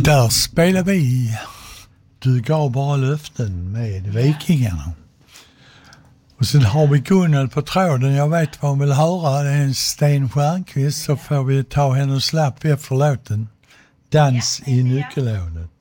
Där spelar vi Du gav bara löften med Vikingarna. Och sen har vi Gunnel på tråden. Jag vet vad hon vill höra. Det är en Sten Stjernquist, så får vi ta hennes slapp efter låten. Dans i nyckelhålet.